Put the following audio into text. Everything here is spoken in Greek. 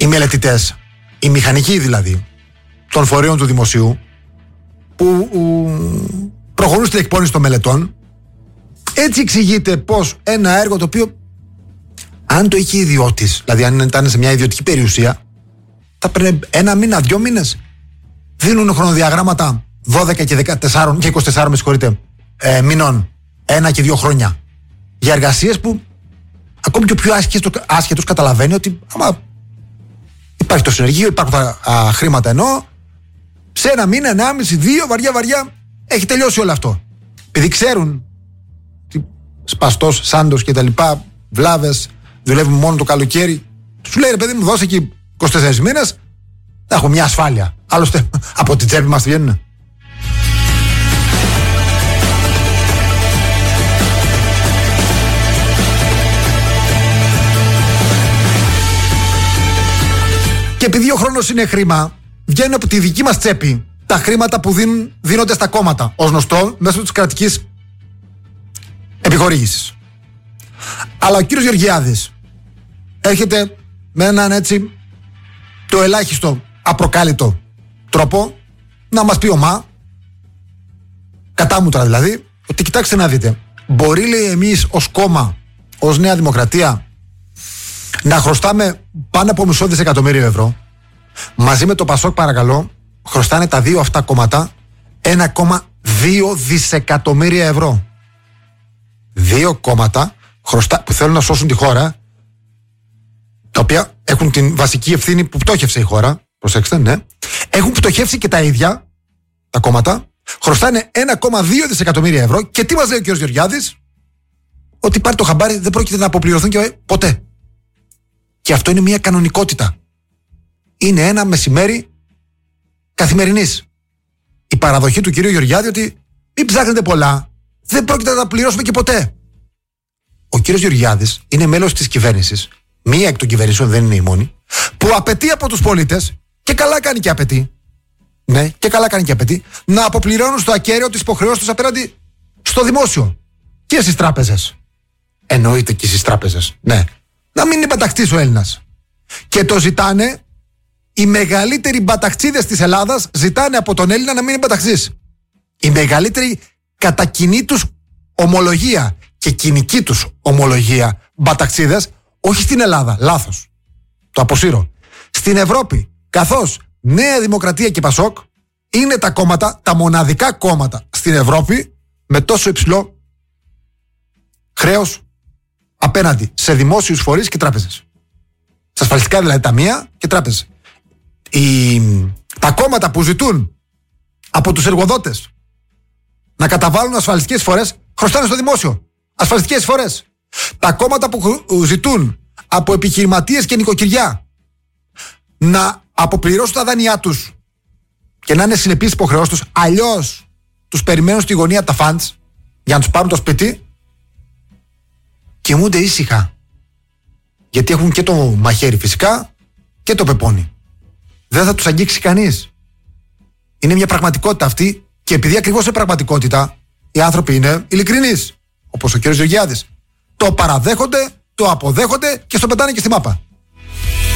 μελετητές, οι μηχανικοί δηλαδή, των φορέων του δημοσίου, που προχωρούν στην εκπόνηση των μελετών. Έτσι εξηγείται πως ένα έργο το οποίο, αν το είχε ιδιώτης, δηλαδή αν ήταν σε μια ιδιωτική περιουσία, θα πρέπει 1 μήνα, 2 μήνες. Δίνουν χρονοδιαγράμματα 12 και 14 και 24 μηνών, 1 και 2 χρόνια, για εργασίες που ακόμη και ο πιο άσχετος καταλαβαίνει ότι άμα υπάρχει το συνεργείο, υπάρχουν τα χρήματα, ενώ σε 1 μήνα, 1,5, 2 βαριά έχει τελειώσει όλο αυτό. Επειδή ξέρουν σπαστός, Σάντος και τα λοιπά, βλάβες, δουλεύουμε μόνο το καλοκαίρι, σου λέει ρε παιδί μου, δώσε εκεί 24 μήνες, θα έχω μια ασφάλεια. Άλλωστε από την τσέπη μας βγαίνουν. Και επειδή ο χρόνος είναι χρήμα, βγαίνουν από τη δική μας τσέπη τα χρήματα που δίνονται στα κόμματα, ως γνωστό, μέσω της κρατικής επιχορήγησης. Αλλά ο κύριος Γεωργιάδης έρχεται με έναν έτσι το ελάχιστο απροκάλυπτο τρόπο να μας πει κατάμουτρα δηλαδή, ότι κοιτάξτε να δείτε, μπορεί, λέει, εμείς ως κόμμα, ως Νέα Δημοκρατία, να χρωστάμε πάνω από μισό δισεκατομμύριο ευρώ. Μαζί με το Πασόκ, παρακαλώ, χρωστάνε τα δύο αυτά κόμματα 1,2 δισεκατομμύρια ευρώ. Δύο κόμματα που θέλουν να σώσουν τη χώρα, τα οποία έχουν την βασική ευθύνη που πτώχευσε η χώρα. Προσέξτε, ναι. Έχουν πτωχεύσει και τα ίδια τα κόμματα. Χρωστάνε 1,2 δισεκατομμύρια ευρώ. Και τι μας λέει ο κ. Γεωργιάδης? Ότι πάρει το χαμπάρι, δεν πρόκειται να αποπληρωθούν και ποτέ. Και αυτό είναι μια κανονικότητα. Είναι ένα μεσημέρι καθημερινής. Η παραδοχή του κ. Γεωργιάδη ότι μην ψάχνετε πολλά, δεν πρόκειται να τα πληρώσουμε και ποτέ. Ο κ. Γεωργιάδης είναι μέλος της κυβέρνησης, μία εκ των κυβερνήσεων, δεν είναι η μόνη, που απαιτεί από τους πολίτες, και καλά κάνει και απαιτεί, ναι, και καλά κάνει και απαιτεί, να αποπληρώνουν στο ακέραιο τις υποχρεώσεις τους απέναντι στο δημόσιο και στις τράπεζες. Εννοείται και στις τράπεζες, ναι. Να μην είναι μπαταχτής ο Έλληνας. Και το ζητάνε, οι μεγαλύτεροι μπαταχτσίδες της Ελλάδας ζητάνε από τον Έλληνα να μην είναι μπαταχτής. Η μεγαλύτερη κατά κοινή τους ομολογία και κοινική τους ομολογία μπαταχτσίδες, όχι στην Ελλάδα, λάθος, το αποσύρω, στην Ευρώπη, καθώς Νέα Δημοκρατία και Πασόκ είναι τα κόμματα, τα μοναδικά κόμματα στην Ευρώπη με τόσο υψηλό χρέος απέναντι σε δημόσιους φορείς και τράπεζες. Σε ασφαλιστικά δηλαδή ταμεία και τράπεζες. Τα κόμματα που ζητούν από τους εργοδότες να καταβάλουν ασφαλιστικές εισφορές χρωστάνε στο δημόσιο ασφαλιστικές εισφορές. Τα κόμματα που ζητούν από επιχειρηματίες και νοικοκυριά να αποπληρώσουν τα δάνειά τους και να είναι συνεπείς υποχρεώσεις τους, αλλιώς τους περιμένουν στη γωνία τα φαντς για να τους πάρουν το σπίτι, κοιμούνται ήσυχα, γιατί έχουν και το μαχαίρι φυσικά και το πεπόνι. Δεν θα τους αγγίξει κανείς. Είναι μια πραγματικότητα αυτή, και επειδή ακριβώς είναι πραγματικότητα, οι άνθρωποι είναι ειλικρινείς, όπως ο κ. Γεωργιάδης. Το παραδέχονται, το αποδέχονται και στο πετάνε και στη μάπα.